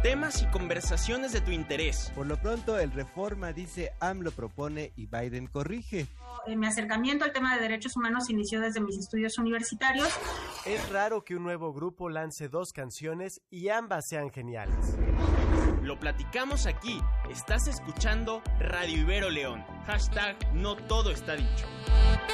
temas y conversaciones de tu interés. Por lo pronto, el Reforma dice AMLO propone y Biden corrige. Mi acercamiento al tema de derechos humanos inició desde mis estudios universitarios. Es raro que un nuevo grupo lance 2 canciones y ambas sean geniales. Lo platicamos aquí. Estás escuchando Radio Ibero León. #, no todo está dicho.